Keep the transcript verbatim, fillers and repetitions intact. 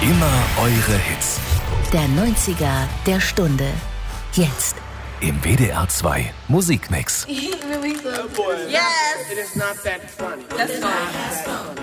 Immer eure Hits. Der neunziger der Stunde. Jetzt. Im W D R zwei Musikmix. Yes! It is not that funny. That's fine.